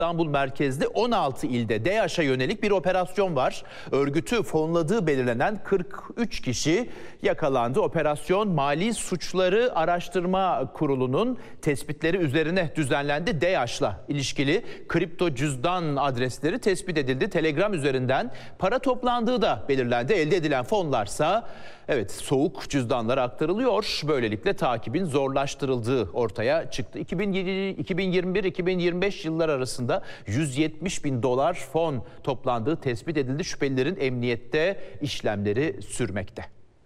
İstanbul merkezli 16 ilde DAEŞ'e yönelik bir operasyon var. Örgütü fonladığı belirlenen 43 kişi yakalandı. Operasyon Mali Suçları Araştırma Kurulu'nun tespitleri üzerine düzenlendi. DAEŞ'la ilişkili kripto cüzdan adresleri tespit edildi. Telegram üzerinden para toplandığı da belirlendi. Elde edilen fonlarsa soğuk cüzdanlara aktarılıyor. Böylelikle takibin zorlaştırıldığı ortaya çıktı. 2021-2025 yıllar arasında 170 bin dolar fon toplandığı tespit edildi. Şüphelilerin emniyette işlemleri sürmekte.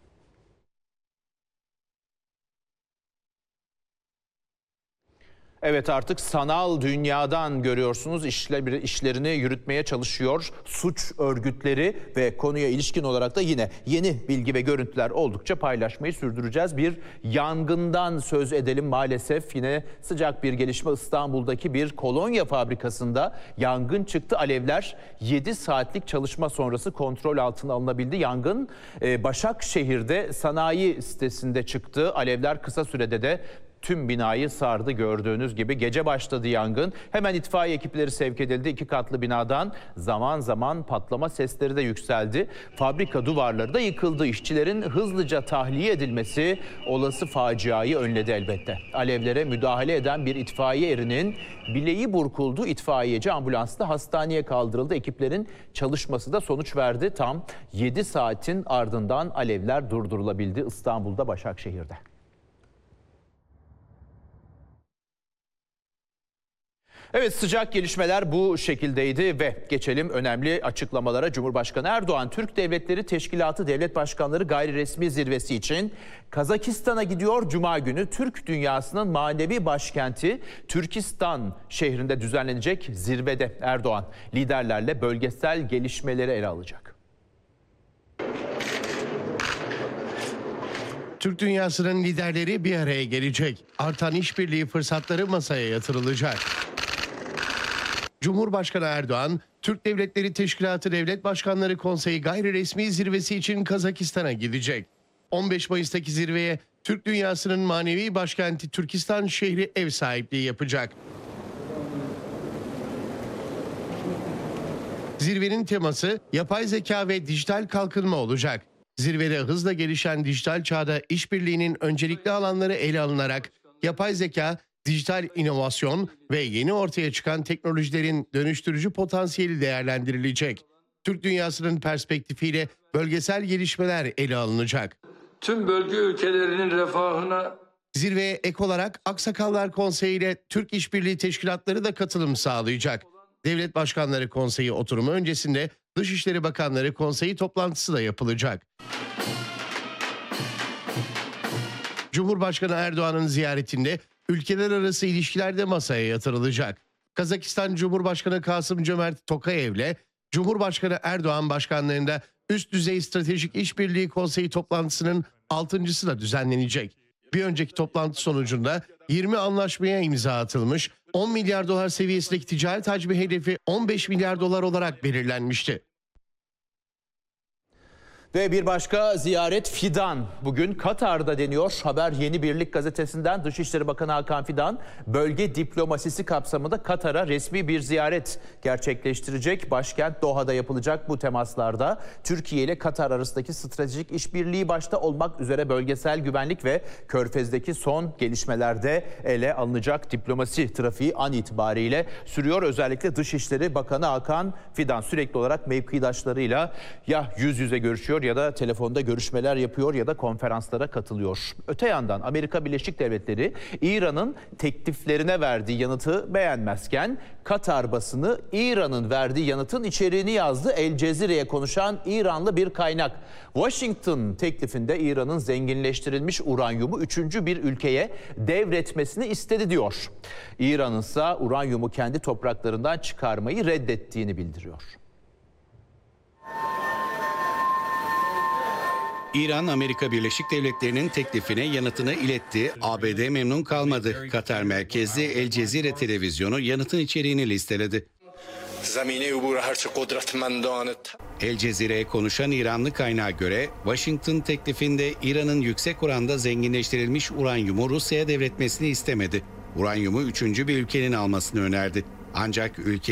Evet, artık sanal dünyadan görüyorsunuz işlerini yürütmeye çalışıyor suç örgütleri ve konuya ilişkin olarak da yine yeni bilgi ve görüntüler oldukça paylaşmayı sürdüreceğiz. Bir yangından söz edelim maalesef. Yine sıcak bir gelişme, İstanbul'daki bir kolonya fabrikasında yangın çıktı. Alevler 7 saatlik çalışma sonrası kontrol altına alınabildi. Yangın Başakşehir'de sanayi sitesinde çıktı. Alevler kısa sürede de tüm binayı sardı gördüğünüz gibi. Gece başladı yangın. Hemen itfaiye ekipleri sevk edildi. 2 katlı binadan zaman zaman patlama sesleri de yükseldi. Fabrika duvarları da yıkıldı. İşçilerin hızlıca tahliye edilmesi olası faciayı önledi elbette. Alevlere müdahale eden bir itfaiye erinin bileği burkuldu. İtfaiyeci ambulansla hastaneye kaldırıldı. Ekiplerin çalışması da sonuç verdi. Tam 7 saatin ardından alevler durdurulabildi İstanbul'da, Başakşehir'de. Evet, sıcak gelişmeler bu şekildeydi ve geçelim önemli açıklamalara. Cumhurbaşkanı Erdoğan, Türk Devletleri Teşkilatı Devlet Başkanları gayri resmi zirvesi için Kazakistan'a gidiyor. Cuma günü Türk dünyasının manevi başkenti Türkistan şehrinde düzenlenecek zirvede Erdoğan liderlerle bölgesel gelişmeleri ele alacak. Türk dünyasının liderleri bir araya gelecek. Artan işbirliği fırsatları masaya yatırılacak. Cumhurbaşkanı Erdoğan, Türk Devletleri Teşkilatı Devlet Başkanları Konseyi gayri resmi zirvesi için Kazakistan'a gidecek. 15 Mayıs'taki zirveye Türk dünyasının manevi başkenti Türkistan şehri ev sahipliği yapacak. Zirvenin teması yapay zeka ve dijital kalkınma olacak. Zirvede hızla gelişen dijital çağda işbirliğinin öncelikli alanları ele alınarak yapay zeka, dijital inovasyon ve yeni ortaya çıkan teknolojilerin dönüştürücü potansiyeli değerlendirilecek. Türk dünyasının perspektifiyle bölgesel gelişmeler ele alınacak. Tüm bölge ülkelerinin refahına... Zirveye ek olarak Aksakallar Konseyi ile Türk İşbirliği Teşkilatları da katılım sağlayacak. Devlet Başkanları Konseyi oturumu öncesinde Dışişleri Bakanları Konseyi toplantısı da yapılacak. Cumhurbaşkanı Erdoğan'ın ziyaretinde ülkeler arası ilişkiler de masaya yatırılacak. Kazakistan Cumhurbaşkanı Kasım-Cömert Tokayev ile Cumhurbaşkanı Erdoğan başkanlığında üst düzey stratejik işbirliği konseyi toplantısının 6.'sı da düzenlenecek. Bir önceki toplantı sonucunda 20 anlaşmaya imza atılmış, 10 milyar dolar seviyesindeki ticaret hacmi hedefi 15 milyar dolar olarak belirlenmişti. Ve bir başka ziyaret Fidan. Bugün Katar'da deniyor. Haber Yeni Birlik gazetesinden. Dışişleri Bakanı Hakan Fidan bölge diplomasisi kapsamında Katar'a resmi bir ziyaret gerçekleştirecek. Başkent Doha'da yapılacak bu temaslarda Türkiye ile Katar arasındaki stratejik işbirliği başta olmak üzere bölgesel güvenlik ve Körfez'deki son gelişmelerde ele alınacak. Diplomasi trafiği an itibariyle sürüyor. Özellikle Dışişleri Bakanı Hakan Fidan sürekli olarak mevkidaşlarıyla ya yüz yüze görüşüyor ya da telefonda görüşmeler yapıyor ya da konferanslara katılıyor. Öte yandan Amerika Birleşik Devletleri İran'ın tekliflerine verdiği yanıtı beğenmezken Katar basını İran'ın verdiği yanıtın içeriğini yazdı. El Cezire'ye konuşan İranlı bir kaynak, Washington teklifinde İran'ın zenginleştirilmiş uranyumu 3. bir ülkeye devretmesini istedi diyor. İran'ın ise uranyumu kendi topraklarından çıkarmayı reddettiğini bildiriyor. İran, Amerika Birleşik Devletleri'nin teklifine yanıtını iletti. ABD memnun kalmadı. Katar merkezli El Cezire televizyonu yanıtın içeriğini listeledi. El Cezire'ye konuşan İranlı kaynağa göre Washington teklifinde İran'ın yüksek oranda zenginleştirilmiş uranyumu Rusya'ya devretmesini istemedi. Uranyumu 3. bir ülkenin almasını önerdi. Ancak ülke